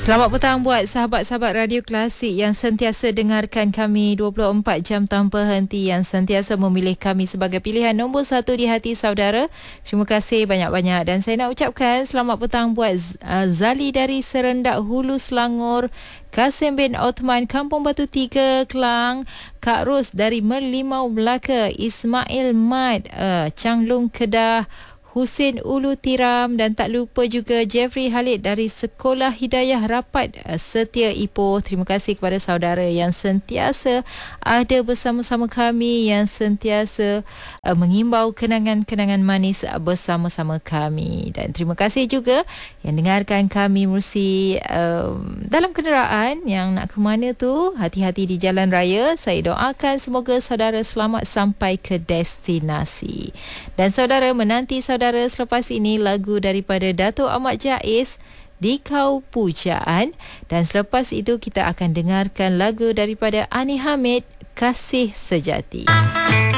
Selamat petang buat sahabat-sahabat Radio Klasik yang sentiasa dengarkan kami 24 jam tanpa henti, yang sentiasa memilih kami sebagai pilihan nombor 1 di hati saudara. Terima kasih banyak-banyak, dan saya nak ucapkan selamat petang buat Zali dari Serendak Hulu Selangor, Kasim bin Othman Kampung Batu 3 Kelang, Kak Ros dari Merlimau Melaka, Ismail Mat Changlung Kedah, Husin Ulu Tiram, dan tak lupa juga Jeffrey Halid dari Sekolah Hidayah Rapat Setia Ipoh. Terima kasih kepada saudara yang sentiasa ada bersama-sama kami, yang sentiasa mengimbau kenangan-kenangan manis bersama-sama kami. Dan terima kasih juga yang dengarkan kami melalui dalam kenderaan yang nak ke mana tu. Hati-hati di jalan raya. Saya doakan semoga saudara selamat sampai ke destinasi. Dan saudara menanti saudara selepas ini lagu daripada Dato' Ahmad Jaiz, Dikau Pujaan, dan selepas itu kita akan dengarkan lagu daripada Ani Hamid, Kasih Sejati.